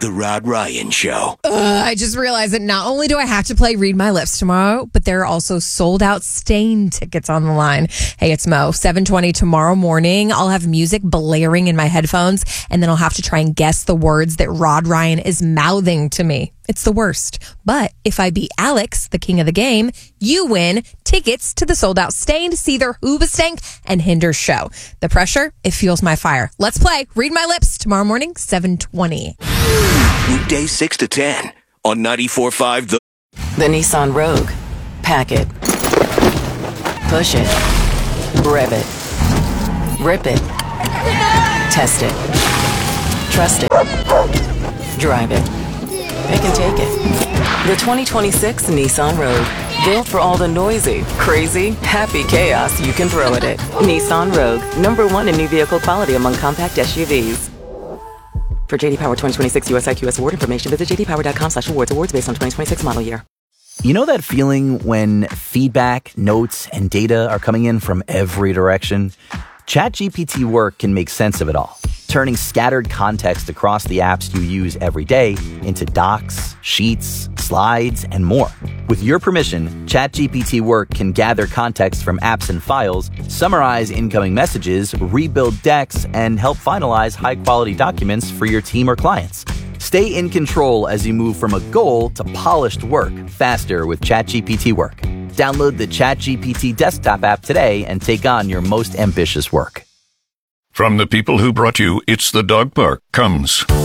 The Rod Ryan Show. I just realized that not only do I have to play Read My Lips tomorrow, but there are also sold out Stain tickets on the line. Hey, it's Mo. 7:20 tomorrow morning. I'll have music blaring in my headphones, and then I'll have to try and guess the words that Rod Ryan is mouthing to me. It's the worst. But if I beat Alex, the king of the game, you win tickets to the sold out Stain to see their Hoobastank and Hinder show. The pressure, it fuels my fire. Let's play Read My Lips tomorrow morning, 7:20. Weekdays 6 to 10 on 94.5 The Nissan Rogue. Pack it. Push it. Rev it. Rip it. Test it. Trust it. Drive it. Pick and take it. The 2026 Nissan Rogue. Built for all the noisy, crazy, happy chaos you can throw at it. Nissan Rogue. #1 in new vehicle quality among compact SUVs. For JD Power 2026 US IQS award information, visit jdpower.com/awards. Awards based on 2026 model year. You know that feeling when feedback, notes, and data are coming in from every direction? ChatGPT Work can make sense of it all, turning scattered context across the apps you use every day into docs, sheets, slides, and more. With your permission, ChatGPT Work can gather context from apps and files, summarize incoming messages, rebuild decks, and help finalize high-quality documents for your team or clients. Stay in control as you move from a goal to polished work faster with ChatGPT Work. Download the ChatGPT desktop app today and take on your most ambitious work. From the people who brought you It's the Dog Park comes